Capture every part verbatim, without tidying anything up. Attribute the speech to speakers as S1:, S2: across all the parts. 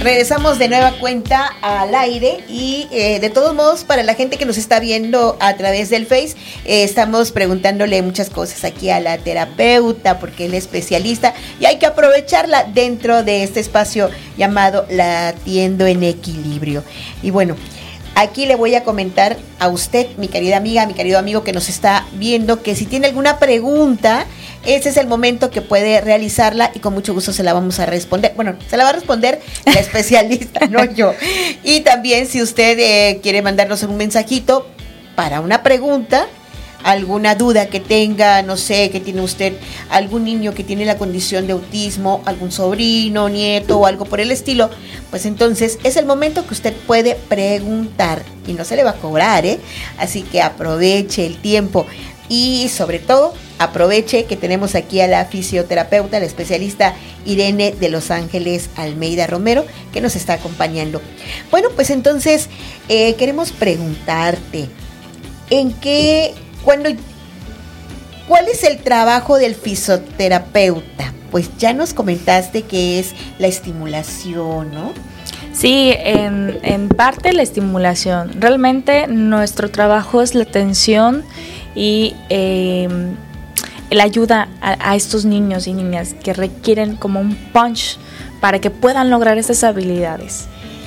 S1: Regresamos de nueva cuenta al aire y eh, de todos modos, para la gente que nos está viendo a través del Face, eh, estamos preguntándole muchas cosas aquí a la terapeuta porque él es especialista y hay que aprovecharla dentro de este espacio llamado Latiendo en Equilibrio. Y bueno, aquí le voy a comentar a usted, mi querida amiga, mi querido amigo que nos está viendo, que si tiene alguna pregunta, ese es el momento que puede realizarla y con mucho gusto se la vamos a responder. Bueno, se la va a responder la especialista, no yo. Y también si usted eh, quiere mandarnos un mensajito para una pregunta, alguna duda que tenga, no sé, que tiene usted algún niño que tiene la condición de autismo, algún sobrino, nieto o algo por el estilo, pues entonces es el momento que usted puede preguntar y no se le va a cobrar, ¿eh? Así que aproveche el tiempo y sobre todo aproveche que tenemos aquí a la fisioterapeuta, la especialista Irene de Los Ángeles Almeida Romero, que nos está acompañando. Bueno, pues entonces eh, queremos preguntarte, ¿en qué... Cuando, ¿cuál es el trabajo del fisioterapeuta? Pues ya nos comentaste que es la estimulación, ¿no?
S2: Sí, en, en parte la estimulación. Realmente nuestro trabajo es la atención y eh, la ayuda a, a estos niños y niñas que requieren como un punch para que puedan lograr esas habilidades.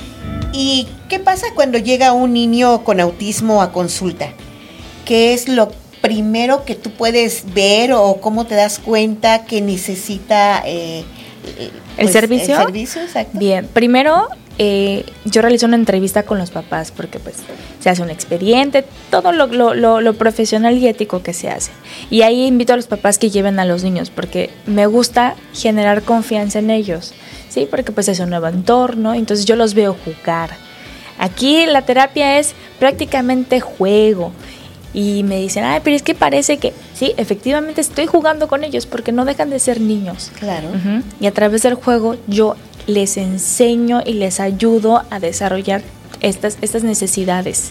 S1: ¿Y qué pasa cuando llega un niño con autismo a consulta? ¿Qué es lo primero que tú puedes ver o cómo te das cuenta que necesita eh,
S2: pues, el servicio?
S1: El servicio, exacto.
S2: Bien, primero eh, yo realizo una entrevista con los papás porque pues se hace un expediente, todo lo, lo, lo, lo profesional y ético que se hace. Y ahí invito a los papás que lleven a los niños porque me gusta generar confianza en ellos, ¿sí? Porque pues es un nuevo entorno, entonces yo los veo jugar. Aquí la terapia es prácticamente juego. Y me dicen, ay, pero es que parece que... Sí, efectivamente estoy jugando con ellos porque no dejan de ser niños.
S1: Claro.
S2: Uh-huh. Y a través del juego yo les enseño y les ayudo a desarrollar estas, estas necesidades.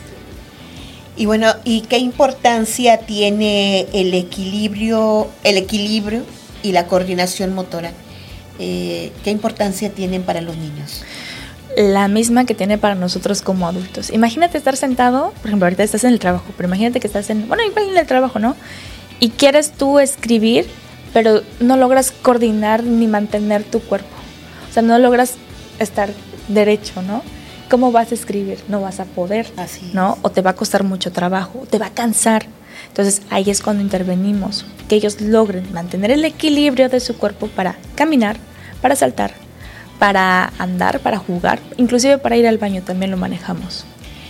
S1: Y bueno, ¿y qué importancia tiene el equilibrio, el equilibrio y la coordinación motora? Eh, ¿Qué importancia tienen para los niños?
S2: La misma que tiene para nosotros como adultos. Imagínate estar sentado, por ejemplo, ahorita estás en el trabajo, pero imagínate que estás en, bueno, igual en el trabajo, ¿no? Y quieres tú escribir, pero no logras coordinar ni mantener tu cuerpo. O sea, no logras estar derecho, ¿no? ¿Cómo vas a escribir? No vas a poder,
S1: así
S2: ¿no? O te va a costar mucho trabajo, o te va a cansar. Entonces, ahí es cuando intervenimos, que ellos logren mantener el equilibrio de su cuerpo para caminar, para saltar, para andar, para jugar, inclusive para ir al baño también lo manejamos.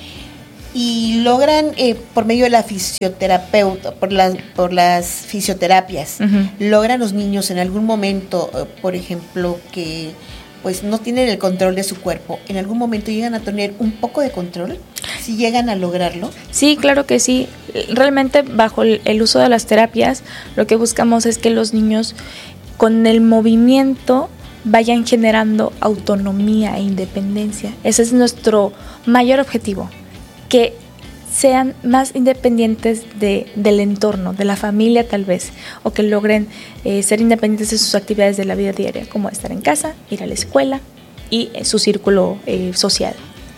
S1: Y logran eh, por medio de la fisioterapeuta, por las por las fisioterapias, uh-huh. logran los niños en algún momento, eh, por ejemplo, que pues no tienen el control de su cuerpo, en algún momento llegan a tener un poco de control, si llegan a lograrlo.
S2: Sí, claro que sí. Realmente bajo el, el uso de las terapias, lo que buscamos es que los niños con el movimiento vayan generando autonomía e independencia. Ese es nuestro mayor objetivo, que sean más independientes de, del entorno, de la familia tal vez, o que logren eh, ser independientes de sus actividades de la vida diaria, como estar en casa, ir a la escuela y eh, su círculo eh, social.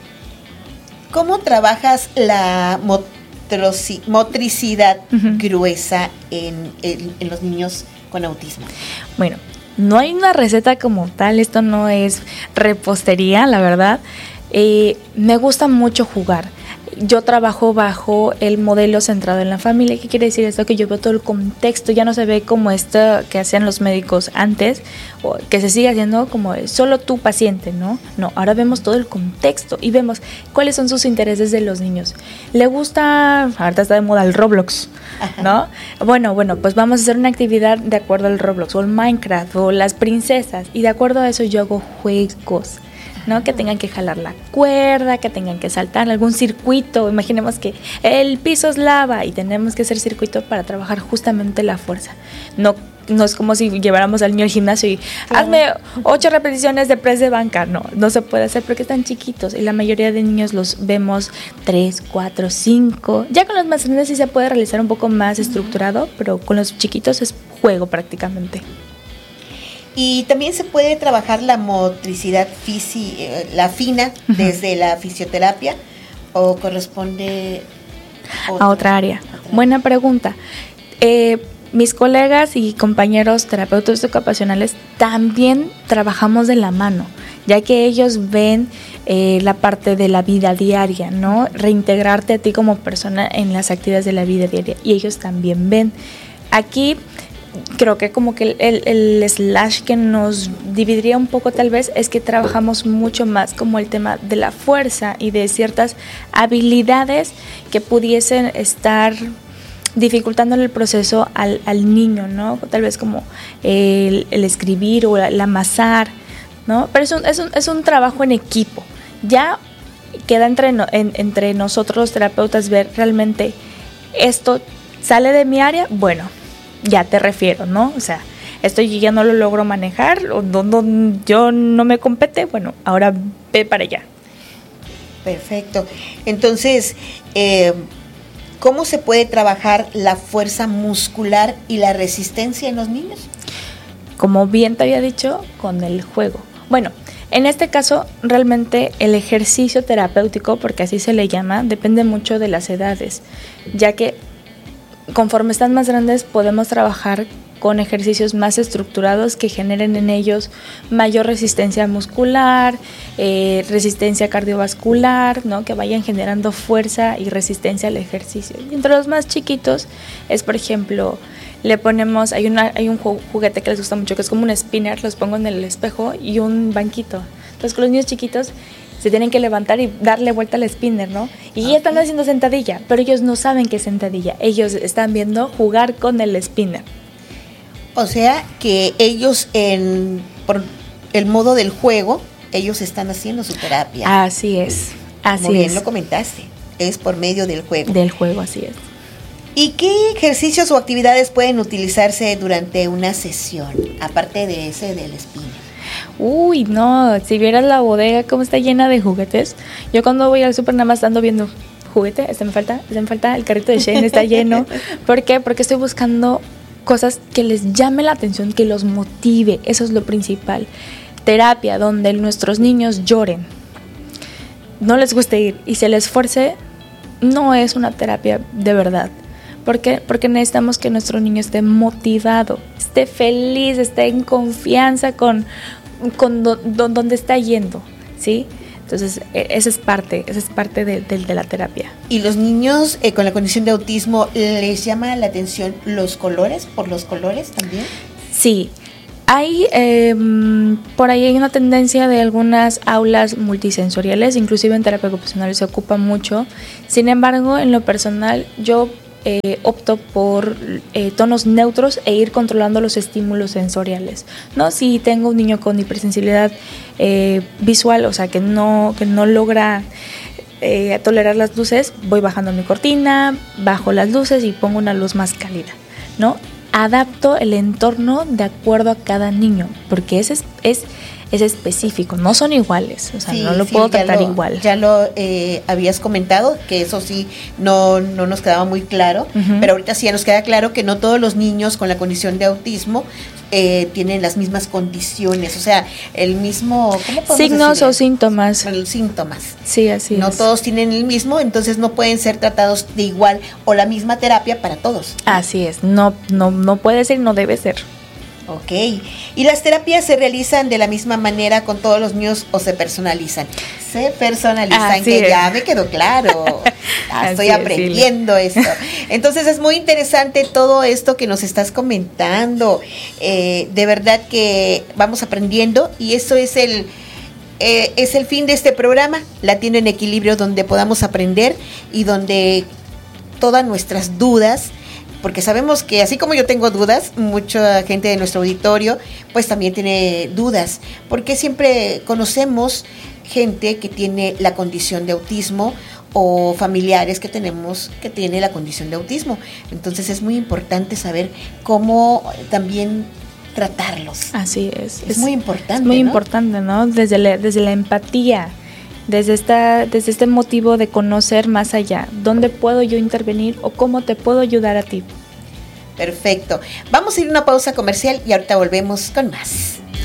S1: ¿Cómo trabajas la motroci- motricidad uh-huh. gruesa en, en, en los niños con autismo?
S2: Bueno, no hay una receta como tal, esto no es repostería, la verdad. Eh, me gusta mucho jugar. Yo trabajo bajo el modelo centrado en la familia. ¿Qué quiere decir esto? Que yo veo todo el contexto, ya no se ve como esto que hacían los médicos antes, o que se sigue haciendo como solo tu paciente, ¿no? No, ahora vemos todo el contexto y vemos cuáles son sus intereses de los niños. ¿Le gusta, ahorita está de moda el Roblox, ¿no? Bueno, bueno, pues vamos a hacer una actividad de acuerdo al Roblox, o el Minecraft, o las princesas, y de acuerdo a eso yo hago juegos, ¿no? Que tengan que jalar la cuerda, que tengan que saltar algún circuito. Imaginemos que el piso es lava y tenemos que hacer circuito para trabajar justamente la fuerza. No, no es como si lleváramos al niño al gimnasio y claro. hazme ocho repeticiones de press de banca. No, no se puede hacer porque están chiquitos y la mayoría de niños los vemos tres, cuatro, cinco. Ya con los más grandes sí se puede realizar un poco más estructurado, pero con los chiquitos es juego prácticamente.
S1: Y también se puede trabajar la motricidad fisi, eh, la fina, uh-huh, desde la fisioterapia, o corresponde
S2: otra, a otra área. Otra. Buena pregunta. Eh, mis colegas y compañeros terapeutas ocupacionales también trabajamos de la mano, ya que ellos ven eh, la parte de la vida diaria, ¿no? Reintegrarte a ti como persona en las actividades de la vida diaria, y ellos también ven. Aquí creo que como que el, el, el slash que nos dividiría un poco tal vez es que trabajamos mucho más como el tema de la fuerza y de ciertas habilidades que pudiesen estar dificultándole el proceso al, al niño, ¿no? Tal vez como el, el escribir o el amasar, ¿no? Pero es un, es un, es un trabajo en equipo. Ya queda entre, no, en, entre nosotros los terapeutas ver realmente esto sale de mi área, bueno, ya te refiero, ¿no? O sea, esto yo ya no lo logro manejar, o no, no, yo no me compete, bueno, ahora ve para allá.
S1: Perfecto. Entonces, eh, ¿cómo se puede trabajar la fuerza muscular y la resistencia en los niños?
S2: Como bien te había dicho, con el juego. Bueno, en este caso, realmente el ejercicio terapéutico, porque así se le llama, depende mucho de las edades, ya que conforme están más grandes podemos trabajar con ejercicios más estructurados que generen en ellos mayor resistencia muscular, eh, resistencia cardiovascular, ¿no? Que vayan generando fuerza y resistencia al ejercicio. Y entre los más chiquitos es, por ejemplo, le ponemos, hay, una, hay un juguete que les gusta mucho que es como un spinner, los pongo en el espejo y un banquito. Entonces con los niños chiquitos se tienen que levantar y darle vuelta al spinner, ¿no? Y okay, ya están haciendo sentadilla, pero ellos no saben qué es sentadilla. Ellos están viendo jugar con el spinner.
S1: O sea, que ellos, en por el modo del juego, ellos están haciendo su terapia.
S2: Así es, así
S1: Muy bien,
S2: es.
S1: Lo comentaste, es por medio del juego.
S2: Del juego, así es.
S1: ¿Y qué ejercicios o actividades pueden utilizarse durante una sesión, aparte de ese del spinner?
S2: Uy, no, si vieras la bodega cómo está llena de juguetes. Yo cuando voy al súper nada más ando viendo juguete, este me falta, este me falta, el carrito de Shein está lleno. ¿Por qué? Porque estoy buscando cosas que les llame la atención, que los motive, eso es lo principal. Terapia donde nuestros niños lloren, no les guste ir y se les esfuerce, no es una terapia de verdad. ¿Por qué? Porque necesitamos que nuestro niño esté motivado, esté feliz, esté en confianza con, con do, do, donde está yendo, ¿sí? Entonces, esa es parte, esa es parte de, de, de la terapia.
S1: ¿Y los niños eh, con la condición de autismo les llama la atención los colores, por los colores también?
S2: Sí, hay, eh, por ahí hay una tendencia de algunas aulas multisensoriales, inclusive en terapia ocupacional se ocupa mucho. Sin embargo, en lo personal, yo Eh, opto por eh, tonos neutros e ir controlando los estímulos sensoriales, ¿no? Si tengo un niño con hipersensibilidad eh, visual, o sea, que no, que no logra eh, tolerar las luces, voy bajando mi cortina, bajo las luces y pongo una luz más cálida, ¿no? Adapto el entorno de acuerdo a cada niño, porque ese es, es es específico, no son iguales, o sea, sí, no lo sí, puedo tratar
S1: lo,
S2: igual.
S1: Ya lo eh, habías comentado, que eso sí no, no nos quedaba muy claro, uh-huh, pero ahorita sí ya nos queda claro que no todos los niños con la condición de autismo eh, tienen las mismas condiciones, o sea, el mismo... ¿cómo podemos
S2: signos
S1: decir?
S2: o síntomas.
S1: Bueno, síntomas.
S2: Sí, así
S1: no
S2: es.
S1: No todos tienen el mismo, entonces no pueden ser tratados de igual o la misma terapia para todos.
S2: Así es, no, no, no puede ser, no debe ser.
S1: Ok, ¿y las terapias se realizan de la misma manera con todos los niños o se personalizan? Se personalizan, Así que es. Ya me quedó claro, ah, estoy aprendiendo es, esto. Entonces es muy interesante todo esto que nos estás comentando, eh, de verdad que vamos aprendiendo y eso es el... Eh, es el fin de este programa, Latino en Equilibrio, donde podamos aprender y donde todas nuestras dudas, porque sabemos que así como yo tengo dudas, mucha gente de nuestro auditorio pues también tiene dudas, porque siempre conocemos gente que tiene la condición de autismo o familiares que tenemos que tiene la condición de autismo. Entonces es muy importante saber cómo también tratarlos.
S2: Así es.
S1: Es, es muy importante.
S2: Es muy
S1: ¿no?
S2: importante, ¿no? Desde la, desde la empatía. Desde, esta, desde este motivo de conocer más allá, ¿dónde puedo yo intervenir o cómo te puedo ayudar a ti?
S1: Perfecto. Vamos a ir a una pausa comercial y ahorita volvemos con más.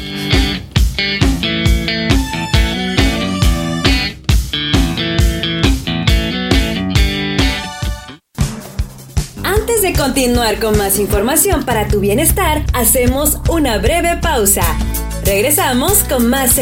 S3: Antes de continuar con más información para tu bienestar, hacemos una breve pausa. Regresamos con más